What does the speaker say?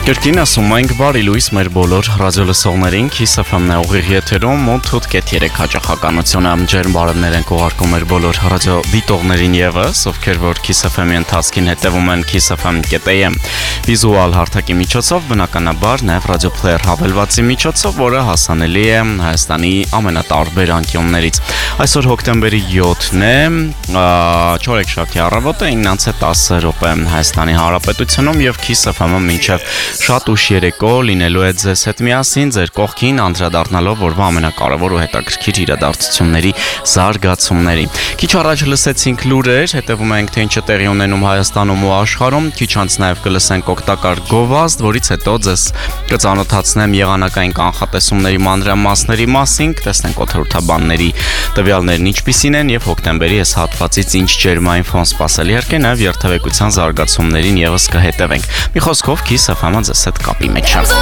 Կրկին ասում ենք բարի լույս մեր բոլոր ռադիոլսողներին, Kiss FM-ն է ուղիղ եթերում ու 8:03 հաճախականությունը ջերմ բարևներ ենք ուղարկում մեր բոլոր ռադիոդիտողներին եւս, ովքեր որ Kiss FM-ի ընթացքին հետևում են Kiss FM.am վիզուալ հարթակի միջոցով, բնականաբար նաեւ ռադիոփլեյեր հավելվածի միջոցով, որը հասանելի է Հայաստանի ամենատարբեր անկյուններից։ Այսօր հոկտեմբերի 7-ն է, չորեքշաբթի առավոտը 9:10 րոպե Հայաստանի Հանրապետությունում եւ Kiss FM-ը մինչեւ շատ ուշ երեկո լինելու է ձեզ հետ միասին, ձեր կողքին անդրադառնալով որվա ամենակարևոր ու հետաքրքիր իրադարձությունների զարգացումներին։ Քիչ առաջ լսեցինք լուրեր, հետևում ենք թե ինչ է տեղի ունենում Հայաստանում ու աշխարհում, քիչ անց նաեւ կլսենք օգտակար գովազդ, որից հետո ձեզ կծանոթացնեմ եղանակային կանխատեսումների մանրամասների մասին, կտեսնենք օդերոթաբանների տվյալներն ինչպիսին են եւ հոկտեմբերի այս հատվածից ինչ ջերմային ֆոն սպասելի է, նաեւ երթևեկության զարգացումներին եւս կհետևենք։ Մի խոսքով Kiss FM-ը ձեզ հետ կապի մեջ է։